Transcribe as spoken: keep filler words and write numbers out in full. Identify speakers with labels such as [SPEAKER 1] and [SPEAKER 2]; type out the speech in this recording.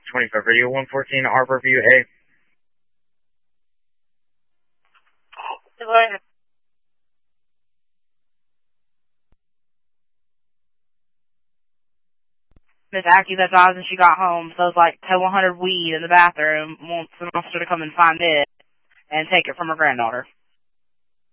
[SPEAKER 1] twenty-five Radio one fourteen Arbor View A.
[SPEAKER 2] Good morning. Miss Aki that dies and she got home, so it's like one hundred weed in the bathroom, wants an officer to come and find it and take it from her granddaughter.